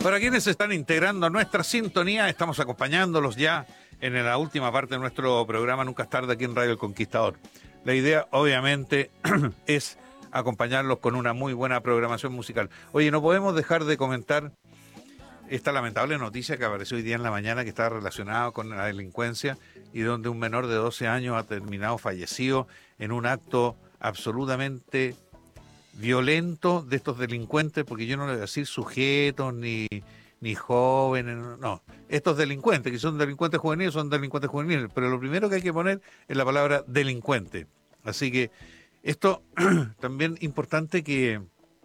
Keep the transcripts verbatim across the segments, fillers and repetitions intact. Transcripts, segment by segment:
Para quienes se están integrando a nuestra sintonía, estamos acompañándolos ya en la última parte de nuestro programa Nunca es tarde aquí en Radio El Conquistador. La idea, obviamente, es acompañarlos con una muy buena programación musical. Oye, no podemos dejar de comentar esta lamentable noticia que apareció hoy día en la mañana, que está relacionada con la delincuencia y donde un menor de doce años ha terminado fallecido en un acto absolutamente violento de estos delincuentes, porque yo no le voy a decir sujetos ni, ni jóvenes, no, estos delincuentes, que son delincuentes juveniles, son delincuentes juveniles, pero lo primero que hay que poner es la palabra delincuente. Así que esto también importante que,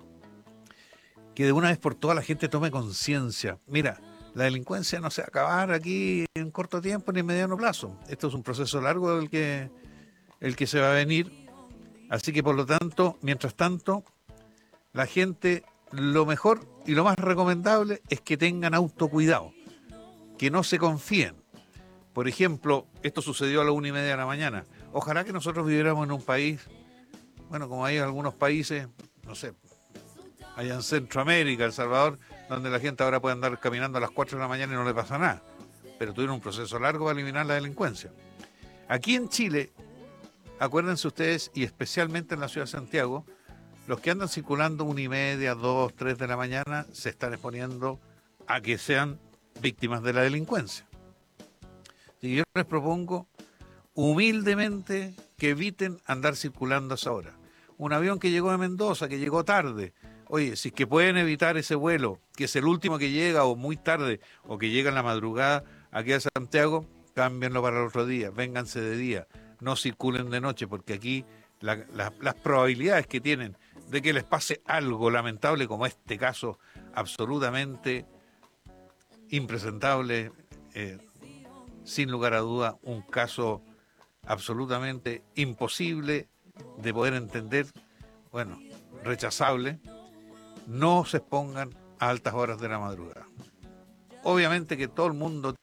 que de una vez por todas la gente tome conciencia. Mira, la delincuencia no se va a acabar aquí en corto tiempo ni en mediano plazo. Esto es un proceso largo el que, el que se va a venir. Así que por lo tanto, mientras tanto, la gente, lo mejor y lo más recomendable es que tengan autocuidado, que no se confíen. Por ejemplo, esto sucedió a la una y media de la mañana. Ojalá que nosotros viviéramos en un país, bueno, como hay algunos países, no sé, allá en Centroamérica, El Salvador, donde la gente ahora puede andar caminando a las cuatro de la mañana y no le pasa nada. Pero tuvieron un proceso largo para eliminar la delincuencia. Aquí en Chile, acuérdense ustedes, y especialmente en la ciudad de Santiago, los que andan circulando una y media, dos, tres de la mañana se están exponiendo a que sean víctimas de la delincuencia. Y yo les propongo humildemente que eviten andar circulando a esa hora. Un avión que llegó de Mendoza, que llegó tarde, oye, si es que pueden evitar ese vuelo, que es el último que llega o muy tarde, o que llega en la madrugada aquí a Santiago, cámbienlo para el otro día, vénganse de día, no circulen de noche, porque aquí la, la, las probabilidades que tienen de que les pase algo lamentable como este caso absolutamente impresentable, eh, sin lugar a duda un caso absolutamente imposible de poder entender, bueno, rechazable, no se expongan a altas horas de la madrugada. Obviamente que todo el mundo